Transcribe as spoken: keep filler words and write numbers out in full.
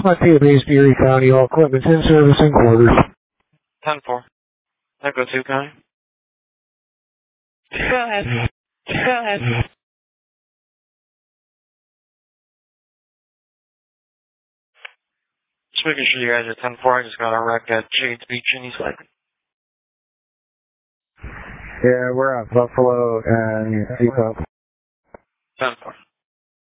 Montana Base, Erie County, all equipment in service and quarters. ten four. Echo two County. Go ahead. Go ahead. Just making sure you guys are ten four. I just got a wreck at Shades Beach in East Lake. Yeah, we're at Buffalo and Depot. ten four.